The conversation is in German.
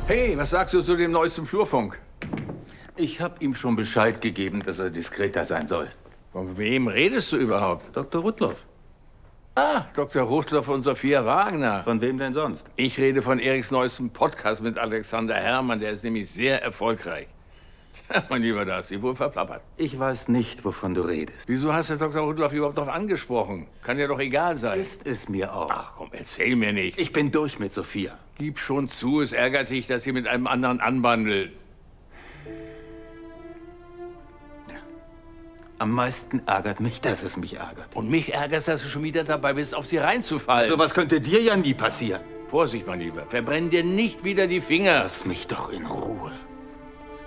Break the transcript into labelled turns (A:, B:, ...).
A: Hey, was sagst du zu dem neuesten Flurfunk?
B: Ich habe ihm schon Bescheid gegeben, dass er diskreter sein soll.
A: Von wem redest du überhaupt?
B: Dr. Rudloff.
A: Ah, Dr. Rudloff und Sophia Wagner.
B: Von wem denn sonst?
A: Ich rede von Eriks neuestem Podcast mit Alexander Herrmann. Der ist nämlich sehr erfolgreich. Tja, mein Lieber, da hast du dich wohl verplappert.
B: Ich weiß nicht, wovon du redest.
A: Wieso hast du Dr. Rudloff überhaupt noch angesprochen? Kann dir doch egal sein.
B: Ist es mir auch.
A: Ach komm, erzähl mir nicht.
B: Ich bin durch mit Sophia.
A: Gib schon zu, es ärgert dich, dass sie mit einem anderen anbandelt.
B: Am meisten ärgert mich, dass es mich ärgert.
A: Und mich ärgert es, dass du schon wieder dabei bist, auf sie reinzufallen.
B: Sowas könnte dir ja nie passieren.
A: Vorsicht, mein Lieber. Verbrenn dir nicht wieder die Finger.
B: Lass mich doch in Ruhe.